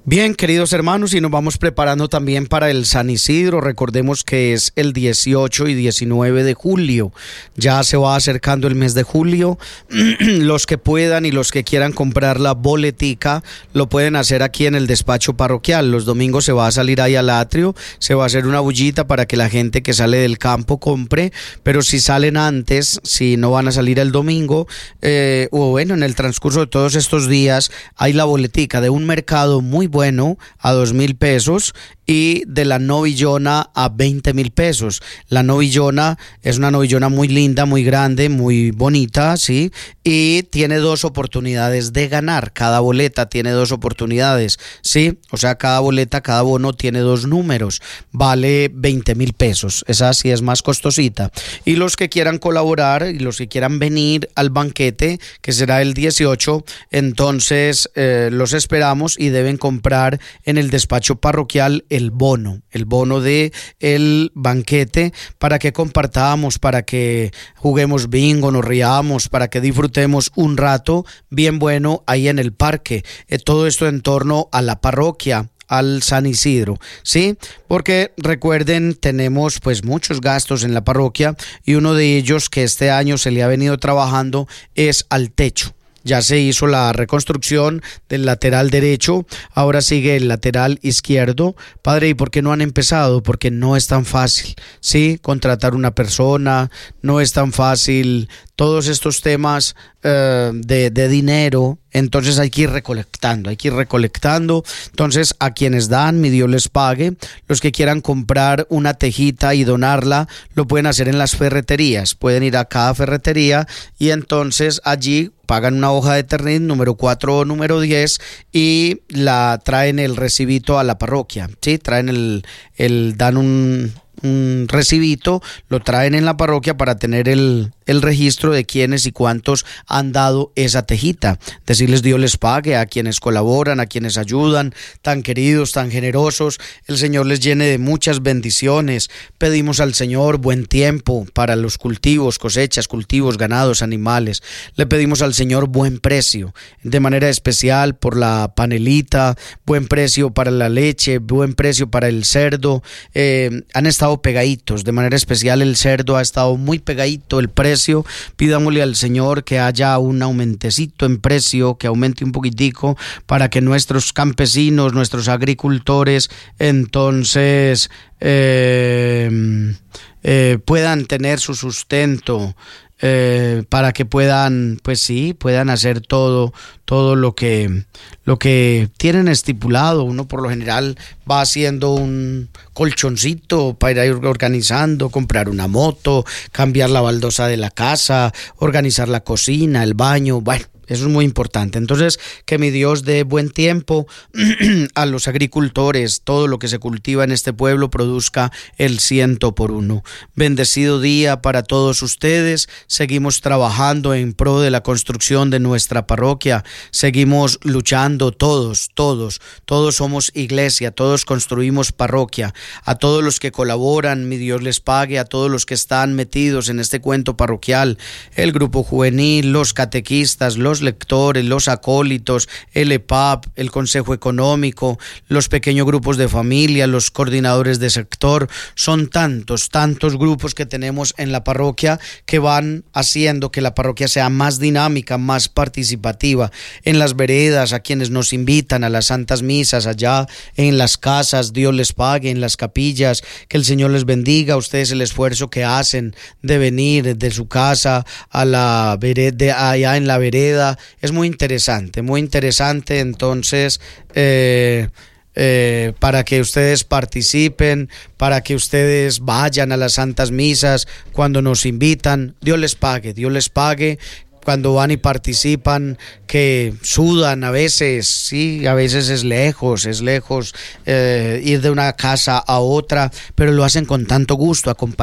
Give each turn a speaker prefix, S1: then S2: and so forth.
S1: Bien, queridos hermanos, y nos vamos preparando también para el San Isidro. Recordemos que es el 18 y 19 de julio. Ya se va acercando el mes de julio. Los que puedan y los que quieran comprar la boletica lo pueden hacer aquí en el despacho parroquial. Los domingos se va a salir ahí al atrio, se va a hacer una bullita para que la gente que sale del campo compre, pero si salen antes, si no van a salir el domingo, o bueno, en el transcurso de todos estos días, hay la boletica de un mercado muy bueno a 2,000 pesos y de la novillona a 20,000 pesos. La novillona es una novillona muy linda, muy grande, muy bonita, ¿sí? Y tiene 2 oportunidades de ganar. Cada boleta tiene 2 oportunidades, ¿sí? O sea, cada boleta, cada bono tiene 2 números. Vale 20,000 pesos. Esa sí es más costosita. Y los que quieran colaborar y los que quieran venir al banquete, que será el 18, entonces los esperamos y deben comprar en el despacho parroquial el bono de el banquete para que compartamos, para que juguemos bingo, nos riamos, para que disfrutemos un rato bien bueno ahí en el parque. Todo esto en torno a la parroquia, al San Isidro, ¿sí? Porque recuerden, tenemos pues muchos gastos en la parroquia y uno de ellos que este año se le ha venido trabajando es al techo. Ya se hizo la reconstrucción del lateral derecho, ahora sigue el lateral izquierdo. Padre, ¿y por qué no han empezado? Porque no es tan fácil, ¿sí? Contratar una persona, no es tan fácil. Todos estos temas de dinero, entonces hay que ir recolectando. Entonces, a quienes dan, mi Dios les pague. Los que quieran comprar una tejita y donarla, lo pueden hacer en las ferreterías. Pueden ir a cada ferretería y entonces allí pagan una hoja de Eternit, número 4 o número 10, y la traen el recibito a la parroquia, ¿sí? Traen dan un recibito, lo traen en la parroquia para tener el registro de quiénes y cuántos han dado esa tejita. Decirles Dios les pague a quienes colaboran, a quienes ayudan, tan queridos, tan generosos. El Señor les llene de muchas bendiciones. Pedimos al Señor buen tiempo para los cultivos, cosechas, cultivos, ganados, animales. Le pedimos al Señor buen precio, de manera especial por la panelita, buen precio para la leche, buen precio para el cerdo. Han estado pegaditos, de manera especial el cerdo ha estado muy pegadito el precio. Pidámosle al Señor que haya un aumentecito en precio, que aumente un poquitico para que nuestros campesinos, nuestros agricultores entonces puedan tener su sustento, para que puedan, pues sí, puedan hacer todo lo que tienen estipulado. Uno por lo general va haciendo un colchoncito para ir organizando, comprar una moto, cambiar la baldosa de la casa, organizar la cocina, el baño, bueno. Eso es muy importante. Entonces, que mi Dios dé buen tiempo a los agricultores. Todo lo que se cultiva en este pueblo produzca el 100%. Bendecido día para todos ustedes. Seguimos trabajando en pro de la construcción de nuestra parroquia. Seguimos luchando todos somos iglesia, todos construimos parroquia. A todos los que colaboran, mi Dios les pague. A todos los que están metidos en este cuento parroquial, el grupo juvenil, los catequistas, los lectores, los acólitos, el EPAP, el Consejo Económico, los pequeños grupos de familia, los coordinadores de sector. Son tantos grupos que tenemos en la parroquia que van haciendo que la parroquia sea más dinámica, más participativa. En las veredas, a quienes nos invitan a las santas misas, allá en las casas, Dios les pague, en las capillas, que el Señor les bendiga. A ustedes el esfuerzo que hacen de venir de su casa a la vereda, allá en la vereda, es muy interesante, entonces para que ustedes participen, para que ustedes vayan a las santas misas cuando nos invitan. Dios les pague. Cuando van y participan, que sudan a veces, sí, a veces es lejos ir de una casa a otra, pero lo hacen con tanto gusto, acompañados